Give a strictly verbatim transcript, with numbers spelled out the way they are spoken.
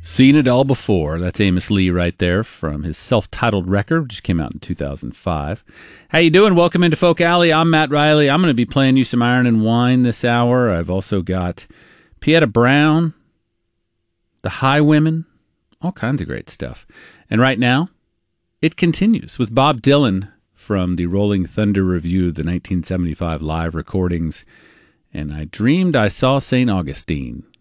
Seen it all before. That's Amos Lee right there from his self-titled record, which came out in two thousand five. How you doing? Welcome into Folk Alley. I'm Matt Riley. I'm going to be playing you some Iron and Wine this hour. I've also got Pieta Brown, the Highwomen, all kinds of great stuff. And right now, it continues with Bob Dylan from the Rolling Thunder Revue, the nineteen seventy-five live recordings. And I dreamed I saw Saint Augustine.